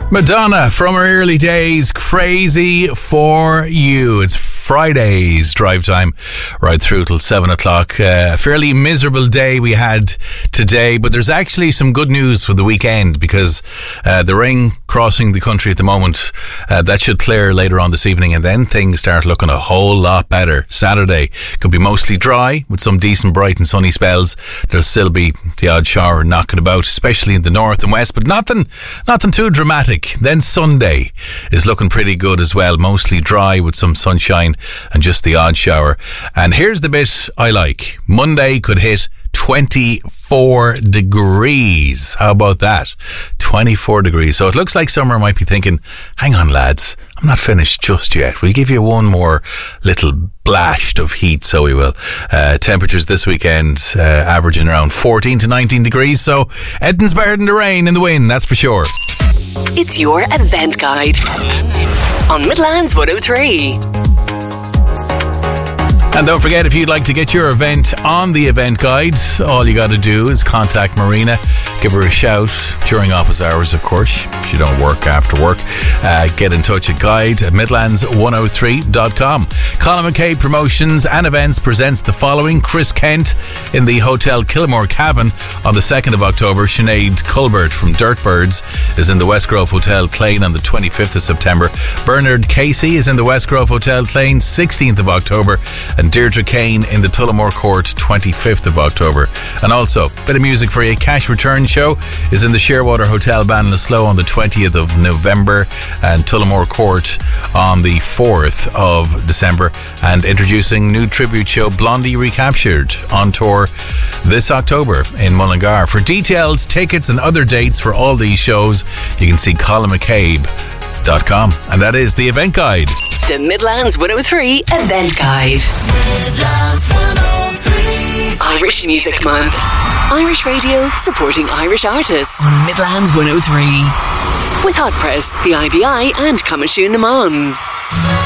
Madonna from her early days, Crazy for You. It's Friday's drive time right through till 7 o'clock. A fairly miserable day we had today, but there's actually some good news for the weekend because the rain crossing the country at the moment, that should clear later on this evening, and then things start looking a whole lot better. Saturday could be mostly dry with some decent bright and sunny spells. There'll still be the odd shower knocking about, especially in the north and west, but nothing too dramatic. Then Sunday is looking pretty good as well, mostly dry with some sunshine and just the odd shower. And here's the bit I like. Monday could hit 24 degrees. How about that? 24 degrees. So it looks like summer might be thinking, hang on lads, I'm not finished just yet. We'll give you one more little blast of heat, so we will. Temperatures this weekend averaging around 14 to 19 degrees. So Edmonton's better than the rain and the wind, that's for sure. It's your event guide on Midlands 103. And don't forget, if you'd like to get your event on the event guide, all you got to do is contact Marina. Give her a shout during office hours, of course. If you don't work after work, get in touch at guide@midlands103.com. Colin McCabe Promotions and Events presents the following: Chris Kent in the Hotel Kilmore Cavan on the 2nd of October. Sinead Culbert from Dirtbirds is in the Westgrove Hotel Clane on the 25th of September. Bernard Casey is in the Westgrove Hotel Clane 16th of October. And Deirdre Kane in the Tullamore Court 25th of October. And also, bit of music for you. Cash Return Show is in the Shearwater Hotel Ballinasloe on the 20th of November and Tullamore Court on the 4th of December. And introducing new tribute show Blondie Recaptured on tour this October in Mullingar. For details, tickets and other dates for all these shows, you can see colinmccabe.com. And that is the event guide. The Midlands 103 Event Guide. Midlands 103. Irish Music Month. Irish radio supporting Irish artists on Midlands 103. With Hot Press, the IBI and Coimisiún na Mon.